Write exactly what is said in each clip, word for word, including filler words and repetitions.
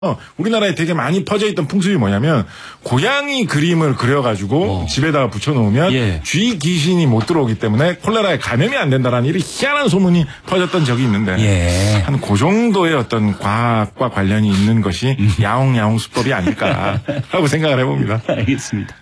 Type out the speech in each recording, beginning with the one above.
어, 우리나라에 되게 많이 퍼져 있던 풍습이 뭐냐면 고양이 그림을 그려가지고 어. 집에다가 붙여놓으면 예. 쥐 귀신이 못 들어오기 때문에 콜레라에 감염이 안 된다라는 이런 희한한 소문이 퍼졌던 적이 있는데 예. 한 그 정도의 어떤 과학과 관련이 있는 것이 음. 야옹야옹 수법이 아닐까라고 생각을 해봅니다. 알겠습니다.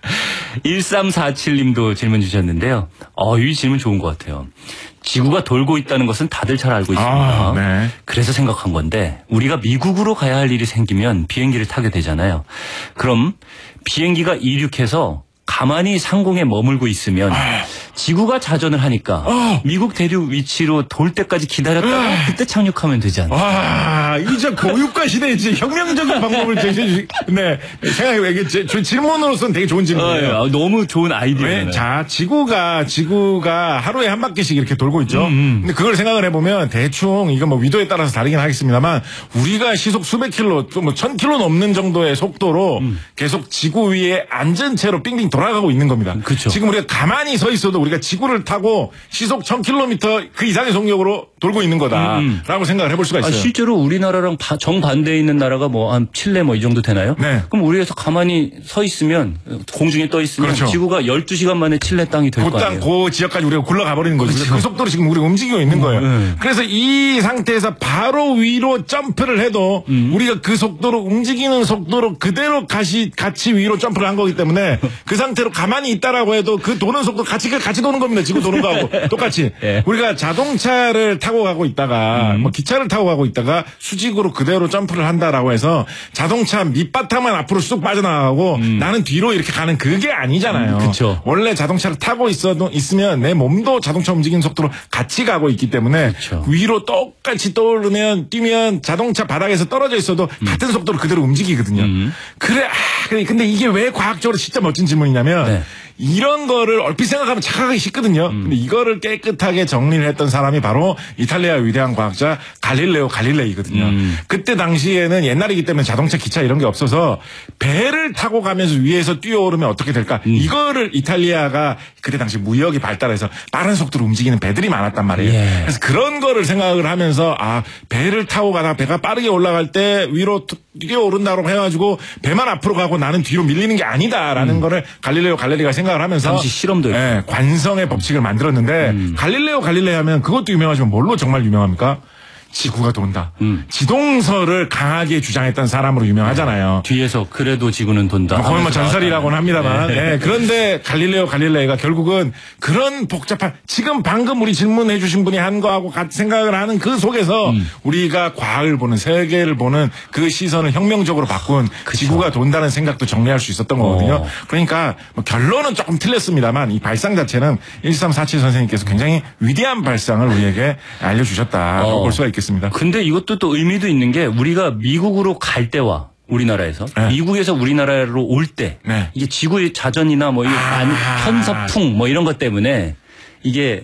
일삼사칠 님도 질문 주셨는데요. 어, 이 질문 좋은 것 같아요. 지구가 돌고 있다는 것은 다들 잘 알고 있습니다. 아, 네. 그래서 생각한 건데 우리가 미국으로 가야 할 일이 생기면 비행기를 타게 되잖아요. 그럼 비행기가 이륙해서 가만히 상공에 머물고 있으면 아. 지구가 자전을 하니까 어. 미국 대륙 위치로 돌 때까지 기다렸다가 아. 그때 착륙하면 되지 않나요? 와, 이제 고유가 시대에 이제 혁명적인 방법을 제시해 주시. 네, 생각해 이게 질문으로서는 되게 좋은 질문이에요. 어, 너무 좋은 아이디어예요. 자, 지구가 지구가 하루에 한 바퀴씩 이렇게 돌고 있죠. 음, 음. 근데 그걸 생각을 해보면 대충 이거 뭐 위도에 따라서 다르긴 하겠습니다만 우리가 시속 수백 킬로, 뭐 천 킬로 넘는 정도의 속도로 음. 계속 지구 위에 앉은 채로 빙빙 돌아가고 있는 겁니다. 그렇죠. 지금 우리가 가만히 서 있어도 우리가 지구를 타고 시속 천 킬로미터 그 이상의 속력으로 돌고 있는 거다라고 음. 생각을 해볼 수가 있어요. 아, 실제로 우리나라랑 정반대에 있는 나라가 뭐 한 칠레 뭐 이 정도 되나요? 네. 그럼 우리에서 가만히 서 있으면 공중에 떠 있으면 그렇죠. 지구가 열두 시간 만에 칠레 땅이 될 거 아니에요. 그 땅, 그 지역까지 우리가 굴러가 버리는 거죠. 그렇죠. 그 속도로 지금 우리가 움직이고 있는 거예요. 음. 그래서 이 상태에서 바로 위로 점프를 해도 음. 우리가 그 속도로 움직이는 속도로 그대로 같이 같이 위로 점프를 한 거기 때문에 그 상태로 가만히 있다라고 해도 그 도는 속도 같이 같이 도는 겁니다. 지구 도는 거하고 똑같이. 예. 우리가 자동차를 타고 가고 있다가 음. 뭐 기차를 타고 가고 있다가 수직으로 그대로 점프를 한다라고 해서 자동차 밑바탕만 앞으로 쑥 빠져나가고 음. 나는 뒤로 이렇게 가는 그게 아니잖아요. 음, 그렇죠. 원래 자동차를 타고 있어도 있으면 내 몸도 자동차 움직이는 속도로 같이 가고 있기 때문에 그렇죠. 위로 똑같이 떠오르면 뛰면 자동차 바닥에서 떨어져 있어도 음. 같은 속도로 그대로 움직이거든요. 음. 그래, 아, 그래. 근데 이게 왜 과학적으로 진짜 멋진 질문이냐면 네. 이런 거를 얼핏 생각하면 착각하기 쉽거든요. 음. 근데 이거를 깨끗하게 정리를 했던 사람이 바로 이탈리아 위대한 과학자 갈릴레오 갈릴레이거든요. 음. 그때 당시에는 옛날이기 때문에 자동차, 기차 이런 게 없어서 배를 타고 가면서 위에서 뛰어오르면 어떻게 될까? 음. 이거를 이탈리아가 그때 당시 무역이 발달해서 빠른 속도로 움직이는 배들이 많았단 말이에요. 예. 그래서 그런 거를 생각을 하면서 아, 배를 타고 가다가 배가 빠르게 올라갈 때 위로 뛰어오른다고 해가지고 배만 앞으로 가고 나는 뒤로 밀리는 게 아니다라는 음. 거를 갈릴레오 갈릴레이가 생각 생각을 하면서 당시 실험도 예, 관성의 법칙을 만들었는데 음. 갈릴레오 갈릴레이 하면 그것도 유명하지만 뭘로 정말 유명합니까? 지구가 돈다. 음. 지동설을 강하게 주장했던 사람으로 유명하잖아요. 네. 뒤에서 그래도 지구는 돈다. 뭐 거의 뭐 전설이라고는 합니다만. 네. 네. 그런데 갈릴레오 갈릴레이가 결국은 그런 복잡한 지금 방금 우리 질문해 주신 분이 한 거하고 같이 생각을 하는 그 속에서 음. 우리가 과학을 보는 세계를 보는 그 시선을 혁명적으로 바꾼 그쵸. 지구가 돈다는 생각도 정리할 수 있었던 거거든요. 어. 그러니까 뭐 결론은 조금 틀렸습니다만 이 발상 자체는 일삼사칠 선생님께서 굉장히 위대한 발상을 우리에게 알려주셨다고 어. 볼 수가 있겠습니다. 근데 이것도 또 의미도 있는 게 우리가 미국으로 갈 때와 우리나라에서 네. 미국에서 우리나라로 올 때 네. 이게 지구의 자전이나 뭐 아~ 편서풍 뭐 이런 것 때문에 이게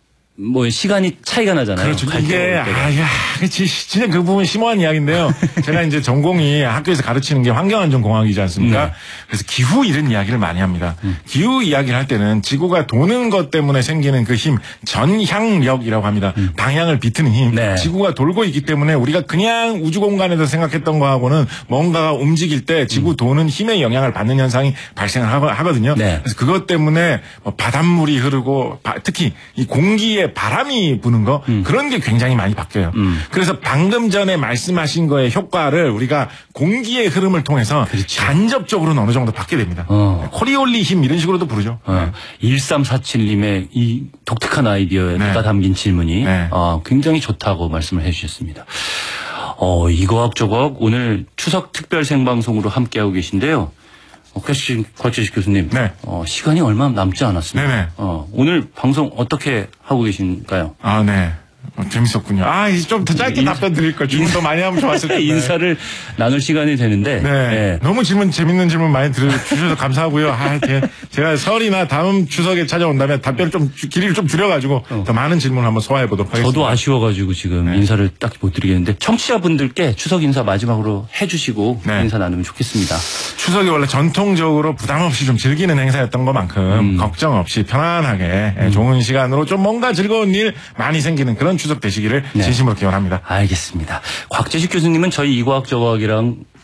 뭐 시간이 차이가 나잖아요. 그렇죠. 이게 아야, 진짜 그 부분 심오한 이야기인데요. 제가 이제 전공이 학교에서 가르치는 게 환경안전공학이지 않습니까? 네. 그래서 기후 이런 이야기를 많이 합니다. 음. 기후 이야기를 할 때는 지구가 도는 것 때문에 생기는 그 힘, 전향력이라고 합니다. 음. 방향을 비트는 힘. 네. 지구가 돌고 있기 때문에 우리가 그냥 우주 공간에서 생각했던 거하고는 뭔가가 움직일 때 지구 음. 도는 힘의 영향을 받는 현상이 발생을 하거든요. 네. 그래서 그것 때문에 뭐 바닷물이 흐르고 바, 특히 이 공기에 바람이 부는 거 음. 그런 게 굉장히 많이 바뀌어요. 음. 그래서 방금 전에 말씀하신 거의 효과를 우리가 공기의 흐름을 통해서 그렇죠. 간접적으로는 어느 정도 받게 됩니다. 어. 코리올리 힘 이런 식으로도 부르죠. 어. 네. 일삼사칠 님의 이 독특한 아이디어가 네. 담긴 질문이 네. 어, 굉장히 좋다고 말씀을 해주셨습니다. 어, 이 과학 저 과학 오늘 추석 특별 생방송으로 함께하고 계신데요. 곽재식 교수님, 네. 어, 시간이 얼마 남지 않았습니다. 네네. 어, 오늘 방송 어떻게 하고 계신가요? 아, 네. 어, 재밌었군요. 아, 좀 더 짧게 인사, 답변 드릴 걸. 질문 더 많이 하면 좋았을 텐데. 인사를 나눌 시간이 되는데. 네. 네. 너무 질문, 재밌는 질문 많이 들어주셔서 감사하고요. 아, 제가 설이나 다음 추석에 찾아온다면 답변을 좀, 길이를 좀 줄여가지고 어. 더 많은 질문을 한번 소화해 보도록 하겠습니다. 저도 아쉬워가지고 지금 네. 인사를 딱히 못 드리겠는데 청취자분들께 추석 인사 마지막으로 해주시고 네. 인사 나누면 좋겠습니다. 추석이 원래 전통적으로 부담 없이 좀 즐기는 행사였던 것만큼 음. 걱정 없이 편안하게 음. 좋은 시간으로 좀 뭔가 즐거운 일 많이 생기는 그런 추석 되시기를 네. 진심으로 기원합니다. 알겠습니다. 곽재식 교수님은 저희 이과학저과학이랑